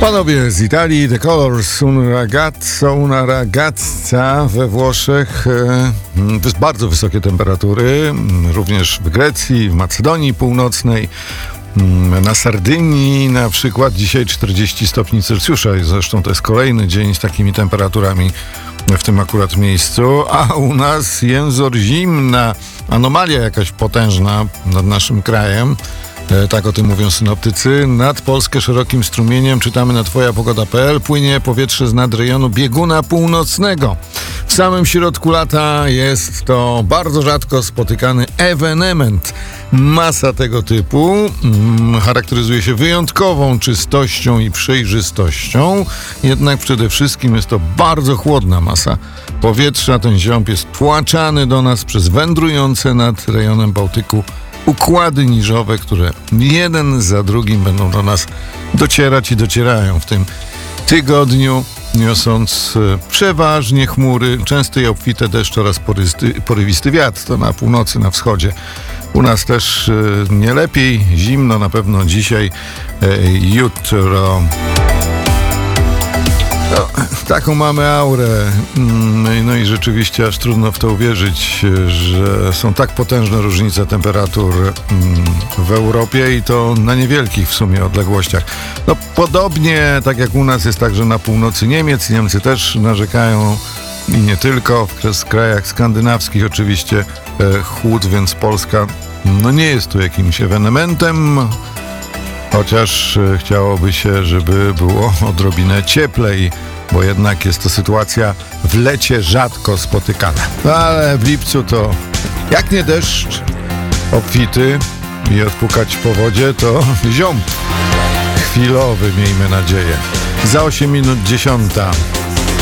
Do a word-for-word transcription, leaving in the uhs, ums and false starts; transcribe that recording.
Panowie z Italii, The Colors, un ragazzo, una ragazza we Włoszech. To jest bardzo wysokie temperatury, również w Grecji, w Macedonii Północnej, na Sardynii na przykład dzisiaj czterdzieści stopni Celsjusza i zresztą to jest kolejny dzień z takimi temperaturami w tym akurat miejscu, a u nas jęzor zimna, anomalia jakaś potężna nad naszym krajem. Tak o tym mówią synoptycy. Nad Polskę szerokim strumieniem, czytamy na twoja pogoda kropka p l, płynie powietrze z nadrejonu bieguna północnego. W samym środku lata jest to bardzo rzadko spotykany ewenement. Masa tego typu mm, charakteryzuje się wyjątkową czystością i przejrzystością, jednak przede wszystkim jest to bardzo chłodna masa powietrza. Ten ziąb jest tłaczany do nas przez wędrujące nad rejonem Bałtyku układy niżowe, które jeden za drugim będą do nas docierać i docierają w tym tygodniu, niosąc przeważnie chmury, częste i obfite deszcze oraz porysty, porywisty wiatr. To na północy, na wschodzie. U nas też nie lepiej, zimno na pewno dzisiaj, jutro. No, taką mamy aurę. No i rzeczywiście aż trudno w to uwierzyć, że są tak potężne różnice temperatur w Europie i to na niewielkich w sumie odległościach. No podobnie tak jak u nas jest także na północy Niemiec. Niemcy też narzekają i nie tylko. W krajach skandynawskich oczywiście chłód, więc Polska no nie jest tu jakimś ewenementem. Chociaż chciałoby się, żeby było odrobinę cieplej, bo jednak jest to sytuacja w lecie rzadko spotykana. Ale w lipcu to jak nie deszcz obfity i odpukać po wodzie, to ziąb chwilowy, miejmy nadzieję. Za osiem minut dziesiąta.